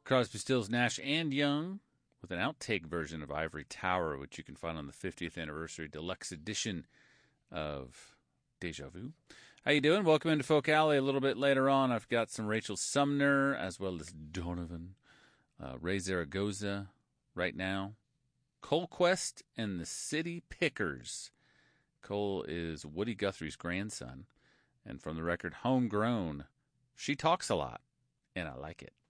Crosby, Stills, Nash and Young with an outtake version of Ivory Tower, which you can find on the 50th anniversary deluxe edition of Deja Vu. How you doing? Welcome into Folk Alley. A little bit later on, I've got some Rachel Sumner as well as Donovan, Ray Zaragoza right now, Cole Quest and the City Pickers. Cole is Woody Guthrie's grandson, and from the record Homegrown, she talks a lot, and I like it.